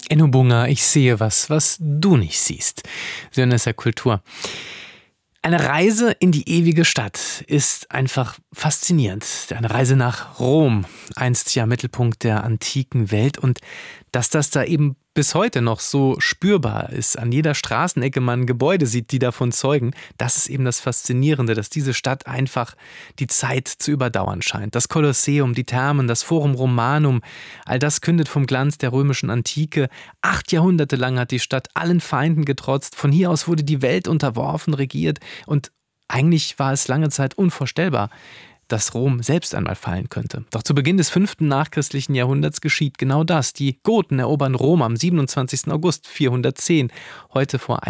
Enno Bunger, ich sehe was du nicht siehst. Söhnesser Kultur. Eine Reise in die ewige Stadt ist einfach faszinierend. Eine Reise nach Rom, einst ja Mittelpunkt der antiken Welt. Und dass das da eben bis heute noch so spürbar ist, an jeder Straßenecke man Gebäude sieht, die davon zeugen, das ist eben das Faszinierende, dass diese Stadt einfach die Zeit zu überdauern scheint. Das Kolosseum, die Thermen, das Forum Romanum, all das kündet vom Glanz der römischen Antike. 8 Jahrhunderte lang hat die Stadt allen Feinden getrotzt. Von hier aus wurde die Welt unterworfen, regiert. Und eigentlich war es lange Zeit unvorstellbar, dass Rom selbst einmal fallen könnte. Doch zu Beginn des 5. nachchristlichen Jahrhunderts geschieht genau das. Die Goten erobern Rom am 27. August 410, heute vor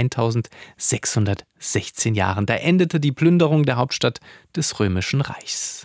1616 Jahren. Da endete die Plünderung der Hauptstadt des Römischen Reichs.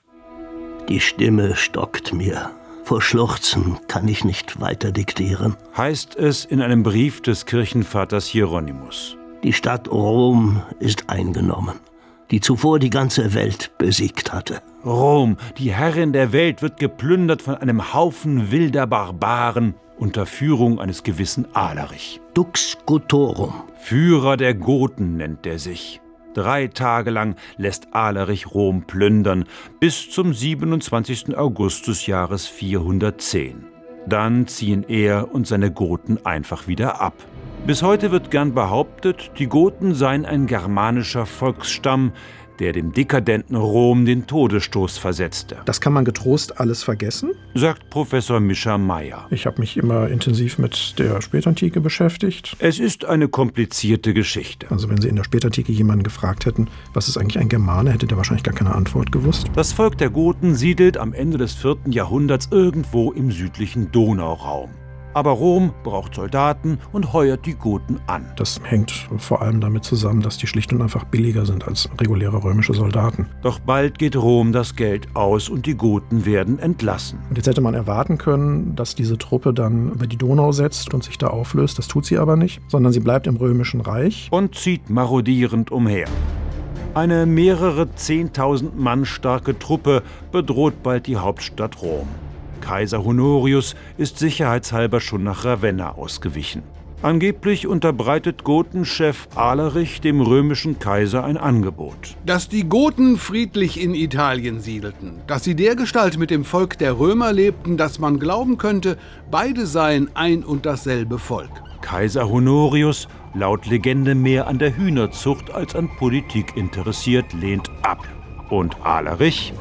Die Stimme stockt mir. Vor Schluchzen kann ich nicht weiter diktieren. Heißt es in einem Brief des Kirchenvaters Hieronymus. Die Stadt Rom ist eingenommen, die zuvor die ganze Welt besiegt hatte. Rom, die Herrin der Welt, wird geplündert von einem Haufen wilder Barbaren unter Führung eines gewissen Alarich. Dux Gotorum. Führer der Goten nennt er sich. 3 Tage lang lässt Alarich Rom plündern, bis zum 27. August des Jahres 410. Dann ziehen er und seine Goten einfach wieder ab. Bis heute wird gern behauptet, die Goten seien ein germanischer Volksstamm, der dem dekadenten Rom den Todesstoß versetzte. Das kann man getrost alles vergessen, sagt Professor Mischa Meyer. Ich habe mich immer intensiv mit der Spätantike beschäftigt. Es ist eine komplizierte Geschichte. Also wenn Sie in der Spätantike jemanden gefragt hätten, was ist eigentlich ein Germane, hätte der wahrscheinlich gar keine Antwort gewusst. Das Volk der Goten siedelt am Ende des 4. Jahrhunderts irgendwo im südlichen Donauraum. Aber Rom braucht Soldaten und heuert die Goten an. Das hängt vor allem damit zusammen, dass die schlicht und einfach billiger sind als reguläre römische Soldaten. Doch bald geht Rom das Geld aus und die Goten werden entlassen. Und jetzt hätte man erwarten können, dass diese Truppe dann über die Donau setzt und sich da auflöst. Das tut sie aber nicht, sondern sie bleibt im Römischen Reich. Und zieht marodierend umher. Eine mehrere 10.000 Mann starke Truppe bedroht bald die Hauptstadt Rom. Kaiser Honorius ist sicherheitshalber schon nach Ravenna ausgewichen. Angeblich unterbreitet Gotenchef Alarich dem römischen Kaiser ein Angebot. Dass die Goten friedlich in Italien siedelten, dass sie dergestalt mit dem Volk der Römer lebten, dass man glauben könnte, beide seien ein und dasselbe Volk. Kaiser Honorius, laut Legende mehr an der Hühnerzucht als an Politik interessiert, lehnt ab. Und Alarich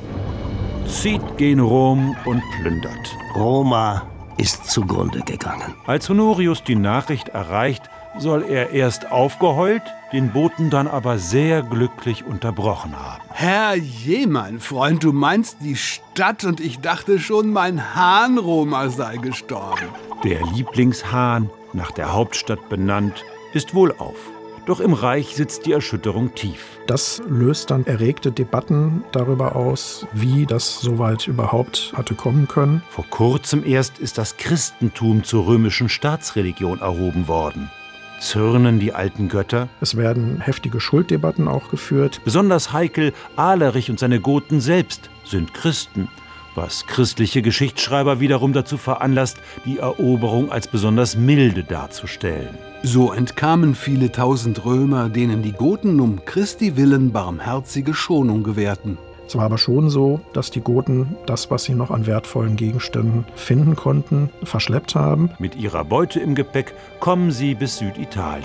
zieht gen Rom und plündert. Roma ist zugrunde gegangen. Als Honorius die Nachricht erreicht, soll er erst aufgeheult, den Boten dann aber sehr glücklich unterbrochen haben. Herrje, mein Freund, du meinst die Stadt und ich dachte schon, mein Hahn Roma sei gestorben. Der Lieblingshahn, nach der Hauptstadt benannt, ist wohlauf. Doch im Reich sitzt die Erschütterung tief. Das löst dann erregte Debatten darüber aus, wie das soweit überhaupt hatte kommen können. Vor kurzem erst ist das Christentum zur römischen Staatsreligion erhoben worden. Zürnen die alten Götter? Es werden heftige Schulddebatten auch geführt. Besonders heikel, Alarich und seine Goten selbst sind Christen, was christliche Geschichtsschreiber wiederum dazu veranlasst, die Eroberung als besonders milde darzustellen. So entkamen viele tausend Römer, denen die Goten um Christi willen barmherzige Schonung gewährten. Es war aber schon so, dass die Goten das, was sie noch an wertvollen Gegenständen finden konnten, verschleppt haben. Mit ihrer Beute im Gepäck kommen sie bis Süditalien.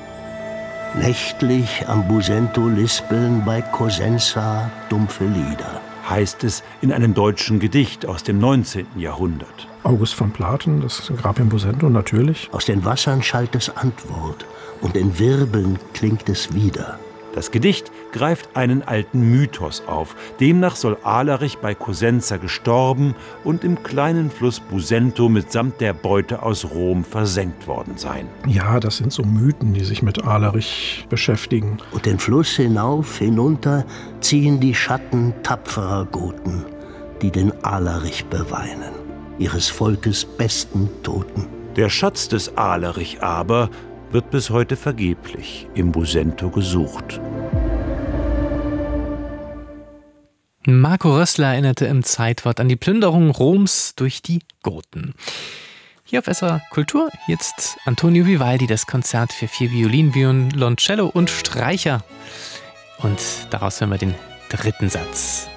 Nächtlich am Busento lispeln bei Cosenza dumpfe Lieder, heißt es in einem deutschen Gedicht aus dem 19. Jahrhundert. August von Platen, das Grab in Busento natürlich. Aus den Wassern schallt es Antwort und in Wirbeln klingt es wieder. Das Gedicht greift einen alten Mythos auf. Demnach soll Alarich bei Cosenza gestorben und im kleinen Fluss Busento mitsamt der Beute aus Rom versenkt worden sein. Ja, das sind so Mythen, die sich mit Alarich beschäftigen. Und den Fluss hinauf, hinunter ziehen die Schatten tapferer Goten, die den Alarich beweinen, ihres Volkes besten Toten. Der Schatz des Alarich aber wird bis heute vergeblich im Busento gesucht. Marco Rössler erinnerte im Zeitwort an die Plünderung Roms durch die Goten. Hier auf SWR Kultur jetzt Antonio Vivaldi, das Konzert für 4 Violinen, Violoncello und Streicher. Und daraus hören wir den 3. Satz.